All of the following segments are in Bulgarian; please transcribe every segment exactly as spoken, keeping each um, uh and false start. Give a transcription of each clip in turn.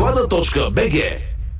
склада точка бе же.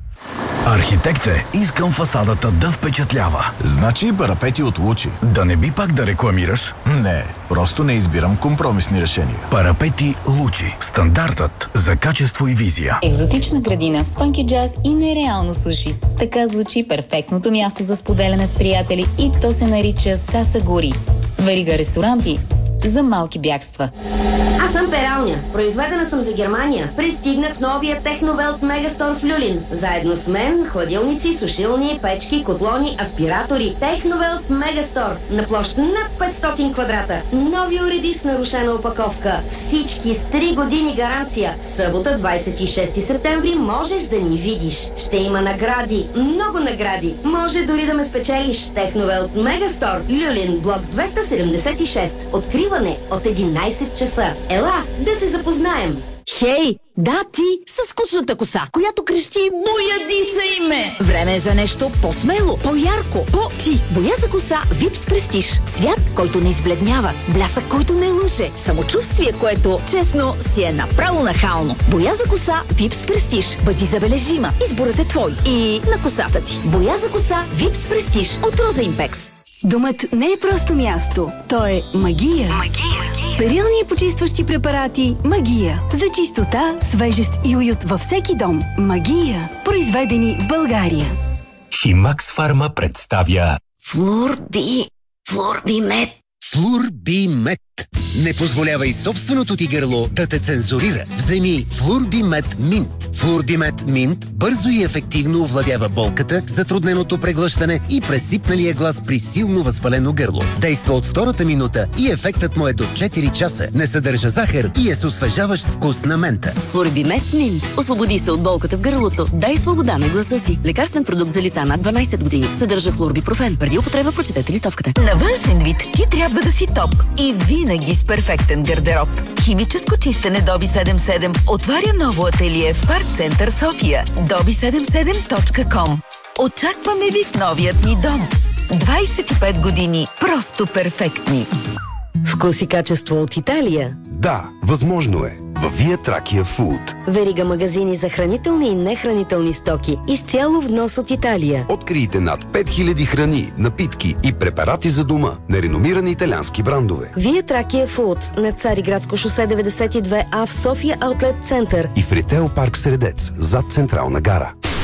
Архитект е, искам фасадата да впечатлява. Значи парапети от Лучи. Да не би пак да рекламираш? Не, просто не избирам компромисни решения. Парапети Лучи. Стандартът за качество и визия. Екзотична градина, фънки джаз и нереално суши. Така звучи перфектното място за споделяне с приятели и то се нарича Сасагури. Верига ресторанти за малки бягства. Аз съм Пералня. Произведена съм за Германия. Пристигнах в новия Техновелт Мегастор в Люлин. Заедно с мен хладилници, сушилни, печки, котлони, аспиратори. Техновелт Мегастор на площ над петстотин квадрата. Нови уреди с нарушена опаковка. Всички с три години гаранция. В събота, двадесет и шести септември, можеш да ни видиш. Ще има награди. Много награди. Може дори да ме спечелиш. Техновелт Мегастор, Люлин, блок двеста седемдесет и шест. Откриване от единадесет часа. Ела, да се запознаем. Хей, да ти с скучната коса, която крещи "Бояди се име". Време е за нещо по-смело, по-ярко, по-ти. Боя за коса Випс Престиж. Цвят, който не избледнява, блясък, който не лъже, самочувствие, което, честно, си е направо нахално. Боя за коса Випс Престиж. Бъди забележима. Изборът е твой и на косата ти. Боя за коса Випс Престиж от Роза Импекс. Домът не е просто място, то е магия. Магия. Перилни и почистващи препарати Магия. За чистота, свежест и уют във всеки дом. Магия. Произведени в България. Химакс Фарма представя Флурби. Флурби мед. Флурби мед. Не позволявай собственото ти гърло да те цензурира. Вземи Флурби мед Минт. Флурби мед Минт бързо и ефективно овладява болката, затрудненото преглъщане и пресипналия глас при силно възпалено гърло. Действа от втората минута и ефектът му е до четири часа. Не съдържа захар и е с освежаващ вкус на мента. Флурби мед Минт. Освободи се от болката в гърлото. Дай свобода на гласа си. Лекарствен продукт за лица над дванадесет години. Съдържа флурбипрофен. Преди употреба прочетете листовката. На външен вид ти трябва да си топ. И винаги с перфектен гардероб. Химическо чистене Доби седемдесет и седем отваря ново ателие в Парк Център София. доби седемдесет и седем точка ком. Очакваме ви в новият ни дом. двадесет и пет години. Просто перфектни. Вкус и качество от Италия? Да, възможно е. Във Вие Тракия Фуд. Верига магазини за хранителни и нехранителни стоки. Изцяло внос от Италия. Открийте над пет хиляди храни, напитки и препарати за дома на реномирани италиански брандове. Вие Тракия Фуд на Цариградско шосе деветдесет и две А в София Аутлет Център. И в Ритейл парк Средец, зад Централна гара.